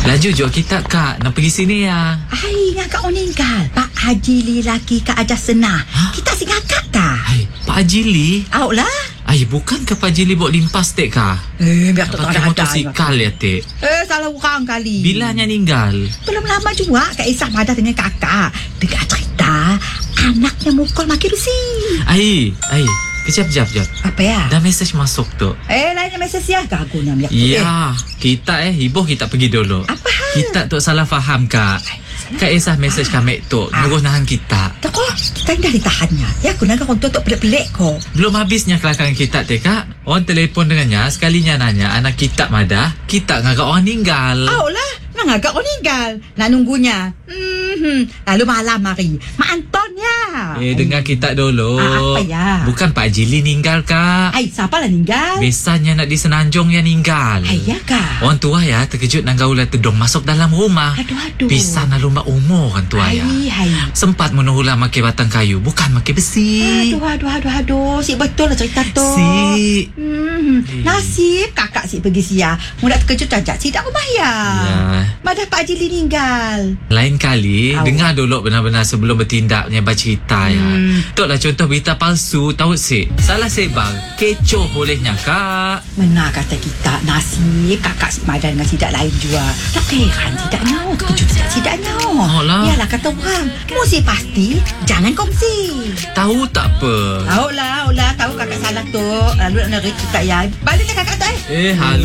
Laju jom kita kak. Nak pergi sini ya. Ai, ngakak meninggal. Pak Haji Li laki Kak Ajar Senah. Kita si ngakak tak? Hai, Pak Haji Li. Awak lah. Ai, bukan ke Pak Haji Li bawa limpas tek kah? Biar tak Pakai ada motosikal ya tek. Salah orang kali. Bilanya ninggal. Belum lama juga Kak Isah madah dengan kakak. Dengar cerita, anaknya mukul makin besi. Ai. Kejap. Apa ya? Dah mesej masuk tu. Lainnya mesej ya. Gaguna minyak tu. Ya, kita ibu kita pergi dulu. Apa hal? Kita tu salah faham kak. Kak Isah mesej kami tu nyuruh nahan kita. Tak kok, kita dah ditahannya. Ya, aku nak orang tu pelik-pelik kok. Belum habisnya kelakangan kita teh kak. Orang telefon dengannya sekalinya nanya anak kita madah. Kita ngagak orang ninggal. Lah, nak agak kau meninggal. Nak nunggunya. Lalu malam mari. Mak Anton ya. Dengar kita dulu. Apa ya? Bukan Pak Haji Li ninggal kak. Siapa lah ninggal? Biasanya nak di Senanjung yang ninggal. Ya kak. Orang tua ya terkejut nak gaul tedong masuk dalam rumah. Aduh. Bisa nak lumba umur orang tua ya. Sempat menuhulah makai batang kayu, bukan makai besi. Aduh. Si betul lah cerita tu. Si. Nasib kakak si pergi sia. Mudah terkejut cacat si tak rumah ya. Madah Pak Haji Li ninggal. Lain kali dengar dulu benar-benar sebelum bertindaknya baca cerita ya. Tok lah contoh berita palsu tahu si. Salah sebar, kecoh bolehnya kak. Benar kata kita. Nasib kakak si Madah dengan sidak lain juga. Tak heran sidaknya. Terkejut sidaknya. Yalah kata orang. Mesti pasti jangan kongsi. Tahu tak apa. Tahu lah. Tahu kakak salah tu. Lalu nak nerita kita ya. Baliklah kakak tu halu